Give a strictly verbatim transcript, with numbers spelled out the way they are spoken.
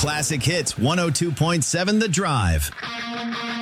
Classic Hits one oh two point seven The Drive.